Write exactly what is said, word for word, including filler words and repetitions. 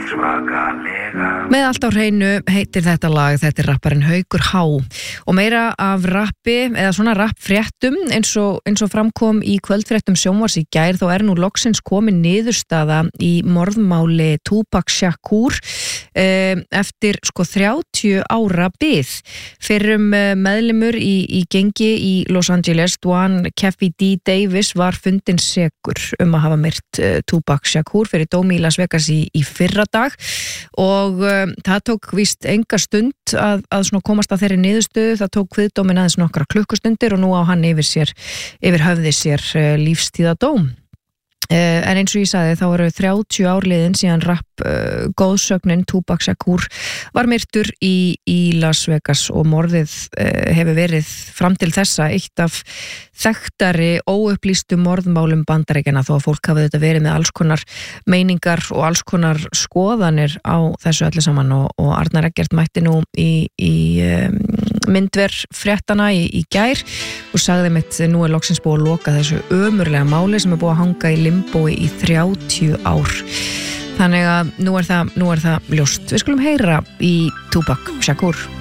Með allt á hreinu heitir þetta lag, þetta er rapparinn Haukur H. Og meira af rappi, eða svona rappfréttum, eins og, eins og framkom í kvöldfréttum sjónvarps í gær, þá er nú loksins komin niðurstaða í morðmáli Tupac Shakur um, eftir sko þrjátíu ára bið. Fyrrum meðlimur í, í gengi í Los Angeles, Dwan Keffi D. Davis, var fundinn sekur um að hafa myrt uh, Tupac Shakur fyrir dómi í Las Vegas í, í fyrra dag og um, það tók víst enga stund að, að svona komast að þeirri niðurstöðu, það tók kviðdóminn aðeins nokkra klukkustundir og nú á hann yfir sér, yfir höfði sér uh, lífstíðadóm. Uh, en eins og ég sagði, þá eru þrjátíu ár liðin síðan rapp uh, góðsögnin Tupac Shakur var myrtur í, í Las Vegas og morðið uh, hefur verið fram til þessa eitt af þekktari óupplýstu morðmálum Bandaríkjanna, þó að fólk hafi þetta verið með alls konar meiningar og alls konar skoðanir á þessu öllu saman og, og Arnar Eggert mætti nú í, í um, myndver fréttana í, í gær og sagði mitt nú er loksins búið að loka þessu ömurlega máli sem er búið að hanga í limbói í þrjátíu ár. Þannig að nú er það, nú er það ljóst. Við skulum heyra í Tupac Shakur.